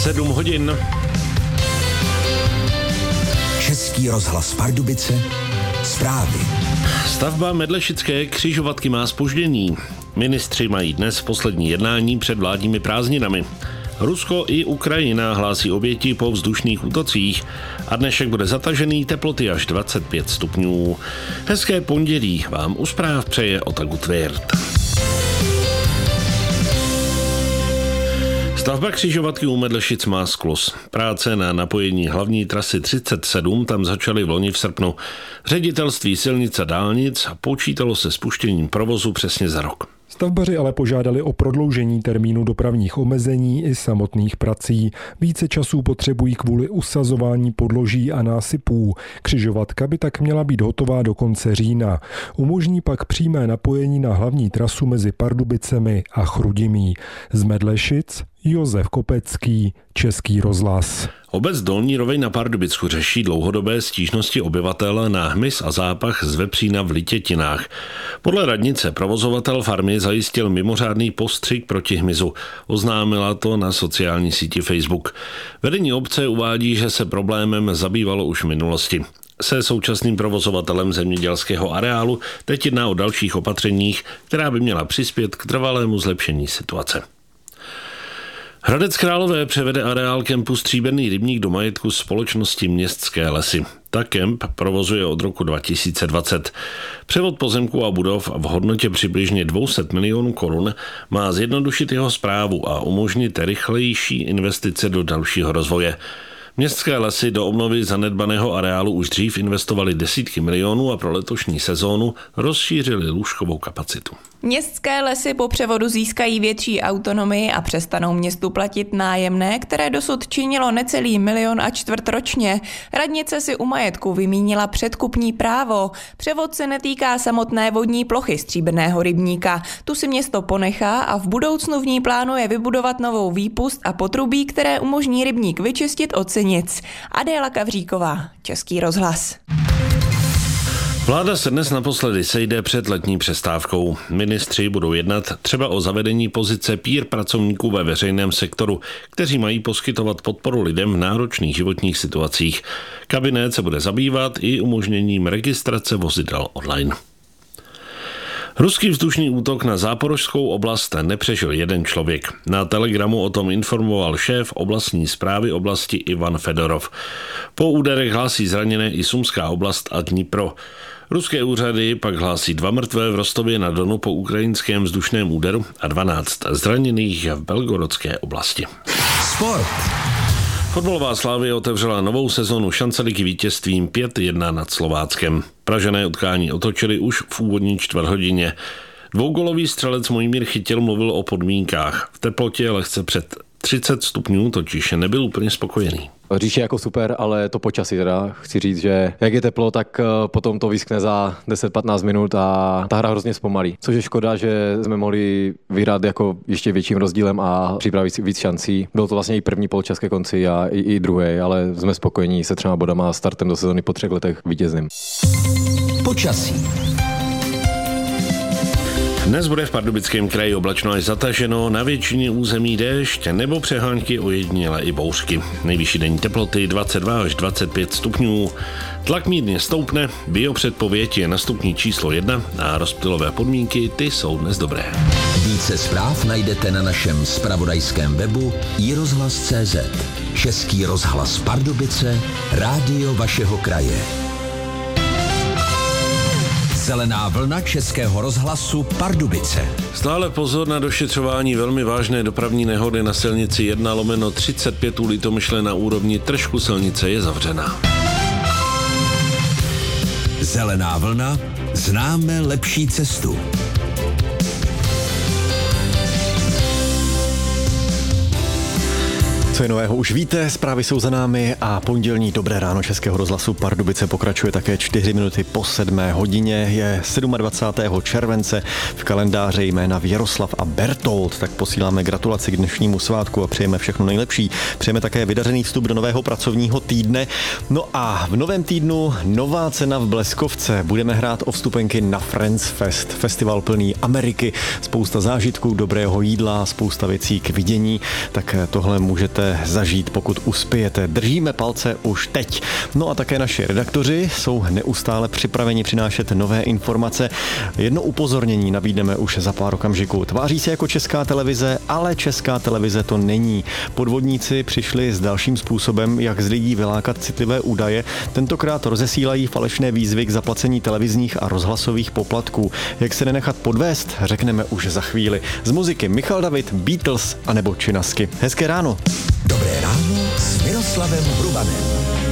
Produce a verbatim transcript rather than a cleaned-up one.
sedm hodin. Český rozhlas Pardubice, zprávy. Stavba medlešické křižovatky má zpoždění. Ministři mají dnes poslední jednání před vládními prázdninami. Rusko i Ukrajina hlásí oběti po vzdušných útocích a dnešek bude zatažený, teploty až dvacet pět stupňů. Hezké pondělí vám u zpráv přeje Otagu Tvěrt. Stavba křižovatky u Medlešic má skluz. Práce na napojení hlavní trasy třicet sedm tam začaly v loni v srpnu. Ředitelství silnic a dálnic počítalo se spuštěním provozu přesně za rok. Stavbaři ale požádali o prodloužení termínu dopravních omezení i samotných prací. Více času potřebují kvůli usazování podloží a násypů. Křižovatka by tak měla být hotová do konce října. Umožní pak přímé napojení na hlavní trasu mezi Pardubicemi a Chrudimí. Z Medlešic Josef Kopecký, Český rozhlas. Obec Dolní Roveň na Pardubicku řeší dlouhodobé stížnosti obyvatel na hmyz a zápach z vepřína v Litětinách. Podle radnice provozovatel farmy zajistil mimořádný postřik proti hmyzu. Oznámila to na sociální síti Facebook. Vedení obce uvádí, že se problémem zabývalo už v minulosti. Se současným provozovatelem zemědělského areálu teď jedná o dalších opatřeních, která by měla přispět k trvalému zlepšení situace. Hradec Králové převede areál kempu Stříbrný rybník do majetku společnosti Městské lesy. Ta kemp provozuje od roku dva tisíce dvacet. Převod pozemků a budov v hodnotě přibližně dvě stě milionů korun má zjednodušit jeho správu a umožnit rychlejší investice do dalšího rozvoje. Městské lesy do obnovy zanedbaného areálu už dřív investovaly desítky milionů a pro letošní sezónu rozšířili lůžkovou kapacitu. Městské lesy po převodu získají větší autonomii a přestanou městu platit nájemné, které dosud činilo necelý milion a čtvrt ročně. Radnice si u majetku vymínila předkupní právo. Převod se netýká samotné vodní plochy Stříbrného rybníka. Tu si město ponechá a v budoucnu v ní plánuje vybudovat novou výpust a potrubí, které umožní rybník vyčistit od sinic. Adéla Kavříková, Český rozhlas. Vláda se dnes naposledy sejde před letní přestávkou. Ministři budou jednat třeba o zavedení pozice peer pracovníků ve veřejném sektoru, kteří mají poskytovat podporu lidem v náročných životních situacích. Kabinet se bude zabývat i umožněním registrace vozidel online. Ruský vzdušný útok na Záporožskou oblast nepřežil jeden člověk. Na Telegramu o tom informoval šéf oblastní správy oblasti Ivan Fedorov. Po úderech hlásí zraněné i Sumská oblast a Dnipro. Ruské úřady pak hlásí dva mrtvé v Rostově na Donu po ukrajinském vzdušném úderu a dvanáct zraněných v Belgorodské oblasti. Sport. Fotbalová Slavia otevřela novou sezonu šanceliky vítězstvím pět jedna nad Slováckem. Pražané utkání otočili už v úvodní čtvrthodině. Dvougolový střelec Mojmír Chytil mluvil o podmínkách. V teplotě lehce před třicet stupňů totiž nebyl úplně spokojený. Říš je jako super, ale to počasí teda. Chci říct, že jak je teplo, tak potom to vyskne za deset patnáct minut a ta hra hrozně zpomalí. Což je škoda, že jsme mohli vyhrát jako ještě větším rozdílem a připravit si víc šancí. Byl to vlastně i první poločas ke konci a i, i druhý, ale jsme spokojení se třema bodama a startem do sezony po třech letech vítězným. Počasí. Dnes bude v Pardubickém kraji oblačno až zataženo, na většině území déšť nebo přehánky ojedinělé i bouřky. Nejvyšší denní teploty dvacet dva až dvacet pět stupňů. Tlak mírně stoupne, biopředpověď je na stupni číslo jedna a rozptylové podmínky ty jsou dnes dobré. Více zpráv najdete na našem zpravodajském webu i rozhlas tečka cé zet. Český rozhlas Pardubice, rádio vašeho kraje. Zelená vlna Českého rozhlasu Pardubice. Stále pozor na došetřování velmi vážné dopravní nehody na silnici jedna lomeno třicet pět u Litomyšle na úrovni Tržku silnice je zavřená. Zelená vlna, známe lepší cestu. Co je nového už víte, zprávy jsou za námi a pondělní Dobré ráno Českého rozhlasu Pardubice pokračuje také čtyři minuty po sedmé hodině. Je dvacátého sedmého července, v kalendáři jména Jaroslav a Bertold, tak posíláme gratulaci k dnešnímu svátku a přejeme všechno nejlepší. Přejeme také vydařený vstup do nového pracovního týdne. No a v novém týdnu nová cena v Bleskovce. Budeme hrát o vstupenky na Friends Fest, festival plný Ameriky, spousta zážitků, dobrého jídla, spousta věcí k vidění, tak tohle můžete můžete zažít, pokud uspějete. Držíme palce už teď. No a také naši redaktoři jsou neustále připraveni přinášet nové informace. Jedno upozornění nabídneme už za pár okamžiků. Tváří se jako Česká televize, ale Česká televize to není. Podvodníci přišli s dalším způsobem, jak z lidí vylákat citlivé údaje. Tentokrát rozesílají falešné výzvy k zaplacení televizních a rozhlasových poplatků. Jak se nenechat podvést, řekneme už za chvíli. Z muziky Michal David, Beatles a nebo Činasky. Hezké ráno. Dobré ráno s Miroslavem Hrubanem.